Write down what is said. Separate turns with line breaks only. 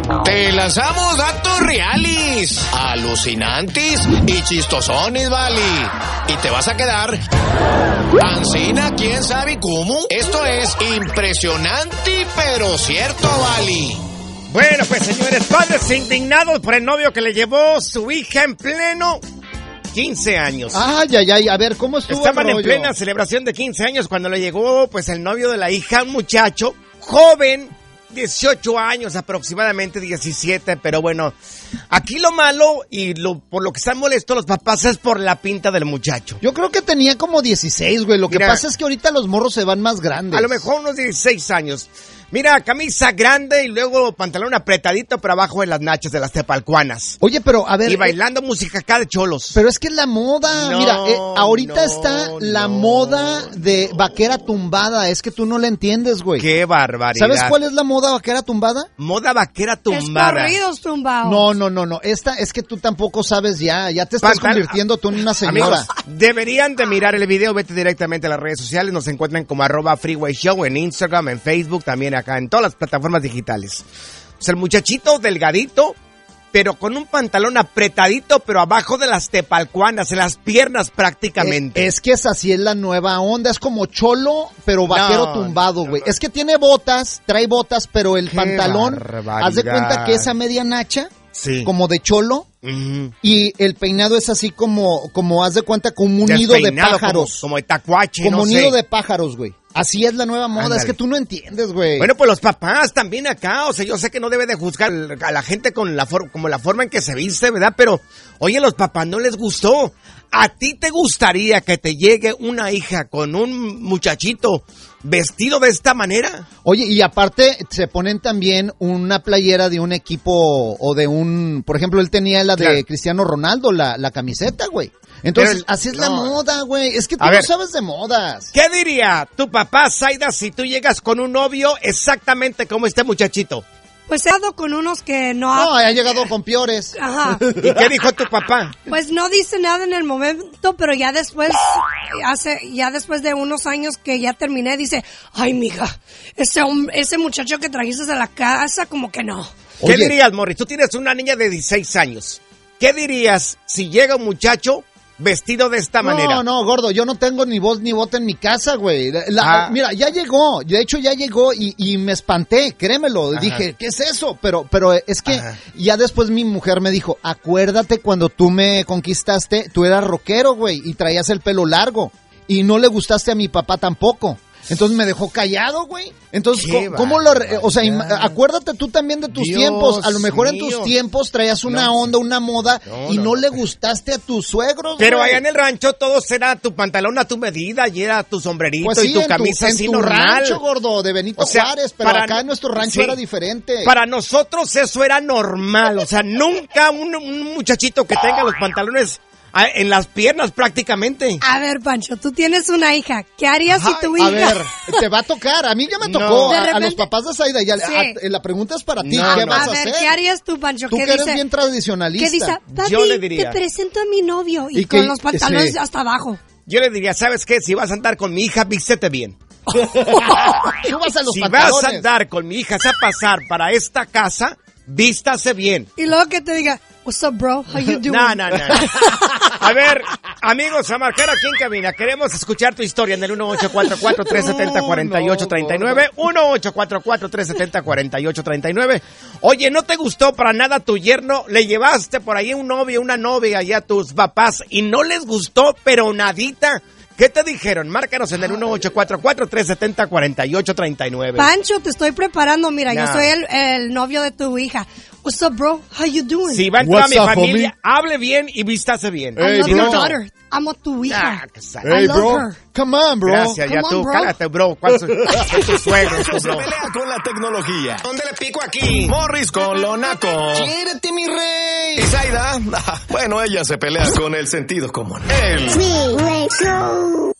Te lanzamos datos reales, alucinantes y chistosones, vale. Y te vas a quedar ancina, quién sabe cómo. Esto es impresionante, pero cierto, vale.
Bueno, pues señores, padres indignados por el novio que le llevó su hija en pleno 15 años.
Ay, a ver, ¿cómo estuvo?
Estaban en plena celebración de 15 años cuando le llegó, pues, el novio de la hija, un muchacho joven, 18 años aproximadamente, 17, pero bueno, aquí lo malo y por lo que están molestos los papás es por la pinta del muchacho.
Yo creo que tenía como 16, güey, lo que pasa es que ahorita los morros se van más grandes.
A lo mejor unos 16 años. Mira, camisa grande y luego pantalón apretadito, pero abajo de las nachas de las tepalcuanas.
Oye, pero a ver...
Y bailando música acá de cholos.
Pero es que es la moda. Mira, ahorita está la moda de vaquera tumbada. Es que tú no la entiendes, güey.
¡Qué barbaridad!
¿Sabes cuál es la moda vaquera tumbada?
Moda vaquera tumbada.
Es corridos tumbados.
No. Esta es que tú tampoco sabes ya te estás convirtiendo tú en una señora.
Amigos, deberían de mirar el video. Vete directamente a las redes sociales. Nos encuentran como @freewayshow en Instagram, en Facebook, también acá en todas las plataformas digitales. O sea, el muchachito delgadito, pero con un pantalón apretadito, pero abajo de las tepalcuanas, en las piernas prácticamente.
Es que así es la nueva onda, es como cholo, pero vaquero tumbado, güey. Es que tiene botas, trae botas, pero el pantalón, haz de cuenta que es a media nacha, como de cholo. Y el peinado es así como haz de cuenta, como un nido de pájaros.
Como de tacuache,
como nido de pájaros, güey. Así es la nueva moda. Ándale. Es que tú no entiendes, güey.
Bueno, pues los papás también acá, o sea, yo sé que no debe de juzgar a la gente con como la forma en que se viste, ¿verdad? Pero, oye, los papás no les gustó. ¿A ti te gustaría que te llegue una hija con un muchachito vestido de esta manera?
Oye, y aparte se ponen también una playera de un equipo o de un... Por ejemplo, él tenía la de Cristiano Ronaldo, la camiseta, güey. Entonces, así es la moda, güey. Es que tú no sabes de modas.
¿Qué diría tu papá, Zaida, si tú llegas con un novio exactamente como este muchachito?
Pues he dado con unos que no...
No, ha llegado con peores.
Ajá.
¿Y qué dijo tu papá?
Pues no dice nada en el momento, pero ya después de unos años que ya terminé, dice, ay, mija, ese muchacho que trajiste a la casa, como que no.
¿Qué dirías, Morris? Tú tienes una niña de 16 años. ¿Qué dirías si llega un muchacho vestido de esta manera?
No, gordo, yo no tengo ni voz ni voto en mi casa, güey. Mira, ya llegó, de hecho ya llegó y me espanté, créemelo. Ajá. Dije, ¿qué es eso? Pero es que ya después mi mujer me dijo, acuérdate cuando tú me conquistaste, tú eras rockero, güey, y traías el pelo largo. Y no le gustaste a mi papá tampoco. Entonces me dejó callado, güey. Entonces, ¿cómo lo...? O sea, acuérdate tú también de tus tiempos. A lo mejor en tus tiempos traías una onda, una moda, y no le gustaste a tus suegros,
pero
güey.
allá en el rancho todo era tu pantalón a tu medida, y era tu sombrerito pues sí, y tu camisa así normal.
En tu rancho, gordo, de Benito Juárez, pero acá en nuestro rancho era diferente.
Para nosotros eso era normal. O sea, nunca un muchachito que tenga los pantalones en las piernas prácticamente.
A ver, Pancho, tú tienes una hija. ¿Qué harías si tu hija...
A ver, te va a tocar. A mí ya me tocó. A los papás de Zaida. La pregunta es para ti. ¿Qué vas a hacer?
A ver, ¿qué harías tú, Pancho?
Tú que eres bien tradicionalista.
¿Qué dice? Papi,
yo le diría,
te presento a mi novio. Y con los pantalones hasta abajo.
Yo le diría, ¿sabes qué? Si vas a andar con mi hija, vístete bien.
Si vas
a andar con mi hija a pasar para esta casa, vístase bien.
Y luego que te diga, what's up, bro? How you doing?
No. A ver, amigos, a marcar aquí en cabina. Queremos escuchar tu historia en el 1844-370-4839. 1844-370-4839. Oye, ¿no te gustó para nada tu yerno? Le llevaste por ahí un novio, una novia allá a tus papás y no les gustó, pero nadita. ¿Qué te dijeron? Márcanos en el 1844-370-4839.
Pancho, te estoy preparando. Mira, yo soy el novio de tu hija. What's up, bro? How you doing?
Si va a entrar a mi familia, hable bien y vístase bien.
I love your daughter. Amo a tu hija.
Hey, bro. Come on, bro.
Gracias, ya tú. Cállate, bro. ¿Cuál es tu suegro?
Se pelea con la tecnología. ¿Dónde le pico aquí? Morris con lo naco.
¡Quiérete, mi rey!
¿Y Zaida? Bueno, ella se pelea con el sentido común. El Freeway Show.